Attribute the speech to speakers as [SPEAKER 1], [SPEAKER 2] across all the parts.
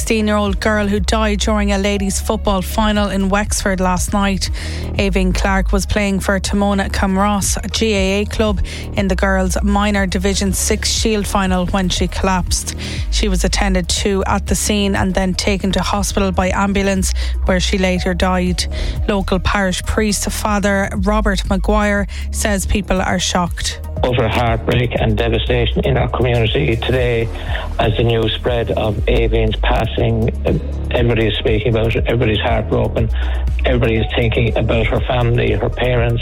[SPEAKER 1] 16-year-old girl who died during a ladies' football final in Wexford last night. Aoibhinn Clark was playing for Timona Camross GAA club in the girls' minor Division 6 Shield final when she collapsed. She was attended to at the scene and then taken to hospital by ambulance, where she later died. Local parish priest Father Robert Maguire says people are shocked.
[SPEAKER 2] Utter heartbreak and devastation in our community today as the news spread of Aoibhinn's passing. Everybody is speaking about it, everybody's heartbroken, everybody is thinking about her family, her parents,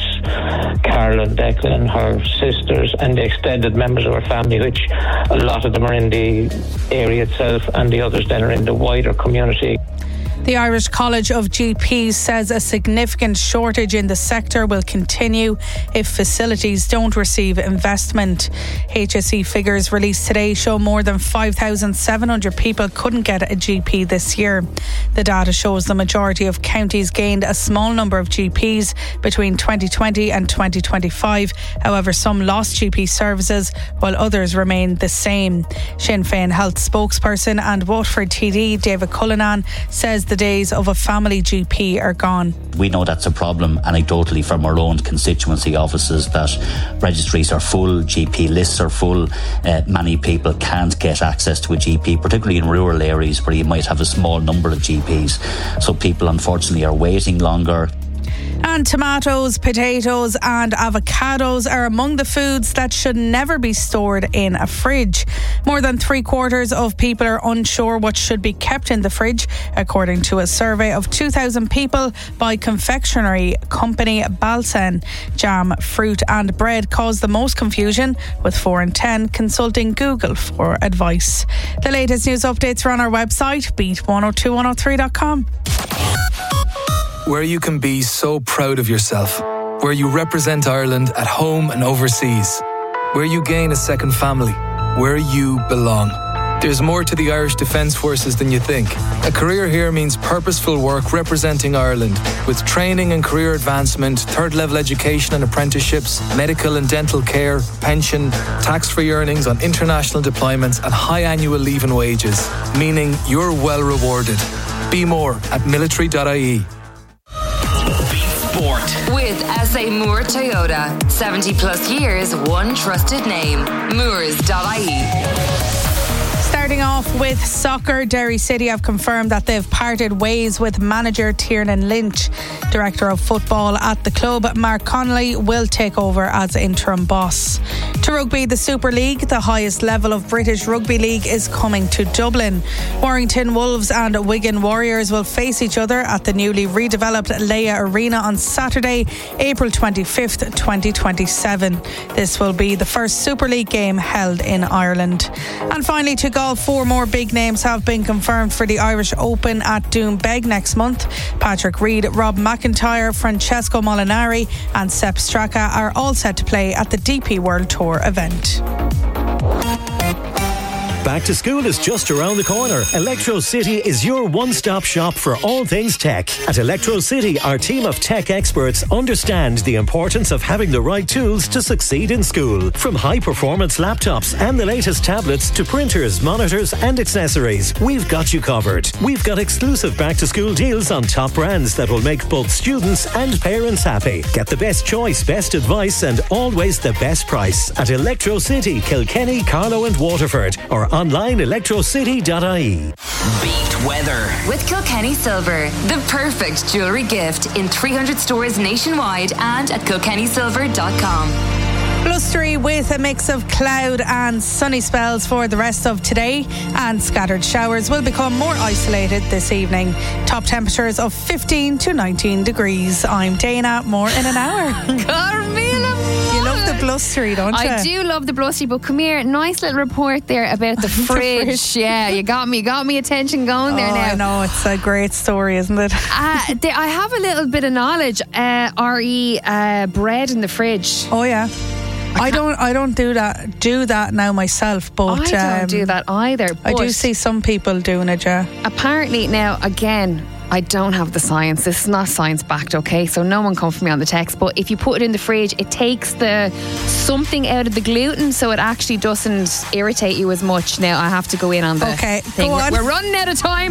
[SPEAKER 2] Carol and Declan, her sisters and the extended members of her family, which a lot of them are in the area itself and the others then are in the wider community.
[SPEAKER 1] The Irish College of GPs says a significant shortage in the sector will continue if facilities don't receive investment. HSE figures released today show more than 5,700 people couldn't get a GP this year. The data shows the majority of counties gained a small number of GPs between 2020 and 2025. However, some lost GP services while others remained the same. Sinn Féin Health spokesperson and Waterford TD David Cullinan says the days of a family GP are gone.
[SPEAKER 3] We know that's a problem anecdotally from our own constituency offices, that registries are full, GP lists are full. Many people can't get access to a GP, particularly in rural areas where you might have a small number of GPs. So people unfortunately are waiting longer.
[SPEAKER 1] And tomatoes, potatoes and avocados are among the foods that should never be stored in a fridge. More than 3/4 of people are unsure what should be kept in the fridge, according to a survey of 2,000 people by confectionery company Balsen. Jam, fruit and bread cause the most confusion, with 4 in 10 consulting Google for advice. The latest news updates are on our website, beat102103.com.
[SPEAKER 4] Where you can be so proud of yourself. Where you represent Ireland at home and overseas. Where you gain a second family. Where you belong. There's more to the Irish Defence Forces than you think. A career here means purposeful work representing Ireland, with training and career advancement, third-level education and apprenticeships, medical and dental care, pension, tax-free earnings on international deployments and high annual leave and wages, meaning you're well rewarded. Be more at military.ie.
[SPEAKER 5] With SA Moore Toyota. 70 plus years, one trusted name. Moores.ie.
[SPEAKER 1] Starting off with soccer, Derry City have confirmed that they've parted ways with manager Tiernan Lynch. Director of football at the club, Mark Connolly, will take over as interim boss. To rugby, the Super League, the highest level of British Rugby League, is coming to Dublin. Warrington Wolves and Wigan Warriors will face each other at the newly redeveloped Leia Arena on Saturday, April 25th, 2027. This will be the first Super League game held in Ireland. And finally, to golf, 4 more big names have been confirmed for the Irish Open at Doombeg next month. Patrick Reed, Rob McIntyre, Francesco Molinari and Sepp Straka are all set to play at the DP World Tour event.
[SPEAKER 6] Back to school is just around the corner. Electro City is your one-stop shop for all things tech. At Electro City, our team of tech experts understand the importance of having the right tools to succeed in school. From high-performance laptops and the latest tablets to printers, monitors and accessories, we've got you covered. We've got exclusive back-to-school deals on top brands that will make both students and parents happy. Get the best choice, best advice and always the best price at Electro City, Kilkenny, Carlow and Waterford, or online electrocity.ie.
[SPEAKER 5] Beat weather with Kilkenny Silver, the perfect jewellery gift in 300 stores nationwide and at kilkennysilver.com.
[SPEAKER 1] Blustery with a mix of cloud and sunny spells for the rest of today, and scattered showers will become more isolated this evening. Top temperatures of 15 to 19 degrees. I'm Dana, more in an hour.
[SPEAKER 7] Carmela,
[SPEAKER 1] you love the blustery, don't you?
[SPEAKER 7] I do love the blustery, but come here, nice little report there about the fridge. Yeah, you got me attention going there now.
[SPEAKER 1] I know, it's a great story, isn't it?
[SPEAKER 7] I have a little bit of knowledge. Bread in the fridge.
[SPEAKER 1] Oh yeah. I don't do that now myself, but
[SPEAKER 7] I don't do that either.
[SPEAKER 1] I do see some people doing it, yeah.
[SPEAKER 7] Apparently now, again, I don't have the science. This is not science backed, okay? So no one come for me on the text. But if you put it in the fridge, it takes the something out of the gluten, so it actually doesn't irritate you as much. Now I have to go in on the thing.
[SPEAKER 1] Go on.
[SPEAKER 7] We're running out of time.